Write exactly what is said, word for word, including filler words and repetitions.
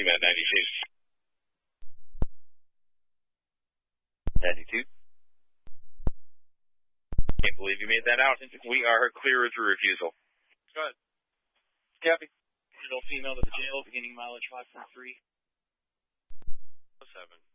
Cement ninety-two. ninety-two. Can't believe you made that out. We are clear as a refusal. Go ahead. Copy. Digital female to the jail, beginning mileage five point three. seven.